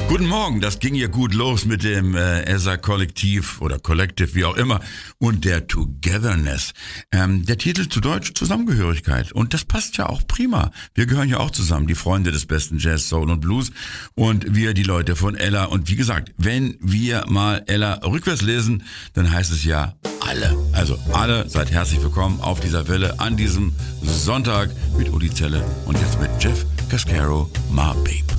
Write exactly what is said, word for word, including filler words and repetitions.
Guten Morgen, das ging ja gut los mit dem äh, E S A-Kollektiv oder Collective, wie auch immer, und der Togetherness. Ähm, der Titel zu Deutsch Zusammengehörigkeit. Und das passt ja auch prima. Wir gehören ja auch zusammen, die Freunde des besten Jazz, Soul und Blues und wir die Leute von Ella. Und wie gesagt, wenn wir mal Ella rückwärts lesen, dann heißt es ja alle. Also alle seid herzlich willkommen auf dieser Welle an diesem Sonntag mit Udi Zelle und jetzt mit Jeff Cascaro, My Baby.